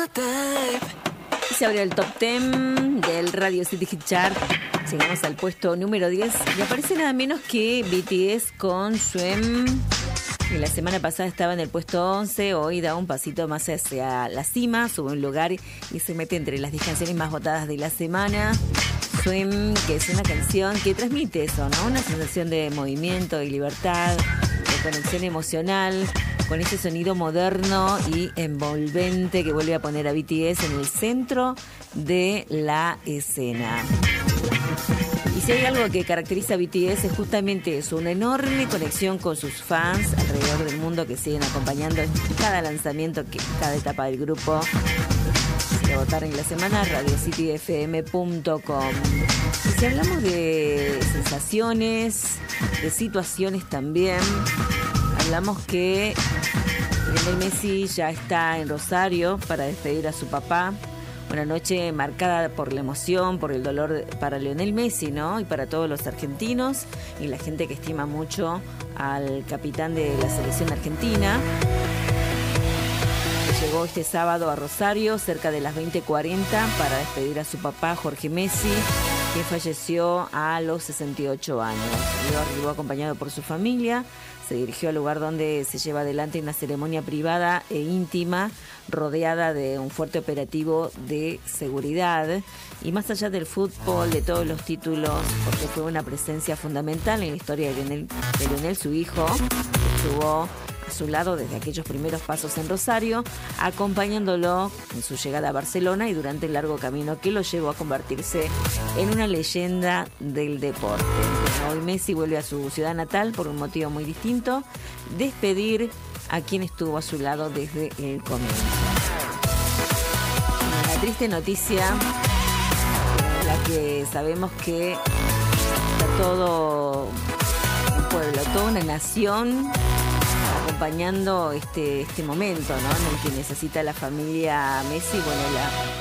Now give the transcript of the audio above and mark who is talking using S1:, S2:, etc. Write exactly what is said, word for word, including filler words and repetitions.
S1: Se abre el top diez del Radio City Hit Chart. Llegamos al puesto número diez y aparece nada menos que B T S con Swim. Y la semana pasada estaba en el puesto once, hoy da un pasito más hacia la cima, sube un lugar y se mete entre las diez canciones más votadas de la semana. Swim, que es una canción que transmite eso, ¿no? Una sensación de movimiento y libertad, de conexión emocional, con ese sonido moderno y envolvente que vuelve a poner a B T S en el centro de la escena. Y si hay algo que caracteriza a B T S es justamente eso, una enorme conexión con sus fans alrededor del mundo que siguen acompañando en cada lanzamiento, que cada etapa del grupo. Si lo votaron en la semana, radio city f m punto com. Y si hablamos de sensaciones, de situaciones también, hablamos que Lionel Messi ya está en Rosario para despedir a su papá. Una noche marcada por la emoción, por el dolor para Lionel Messi, ¿no? Y para todos los argentinos y la gente que estima mucho al capitán de la selección argentina. Llegó este sábado a Rosario cerca de las veinte cuarenta para despedir a su papá Jorge Messi, que falleció a los sesenta y ocho años. Luego arribó acompañado por su familia. Se dirigió al lugar donde se lleva adelante una ceremonia privada e íntima, rodeada de un fuerte operativo de seguridad. Y más allá del fútbol, de todos los títulos, porque fue una presencia fundamental en la historia de Lionel, de Lionel su hijo, que estuvo a su lado desde aquellos primeros pasos en Rosario, acompañándolo en su llegada a Barcelona y durante el largo camino que lo llevó a convertirse en una leyenda del deporte. Hoy Messi vuelve a su ciudad natal por un motivo muy distinto: despedir a quien estuvo a su lado desde el comienzo. Una triste noticia, en la que sabemos que está todo un pueblo, toda una nación acompañando este, este momento, ¿no? En el que necesita la familia Messi, bueno, la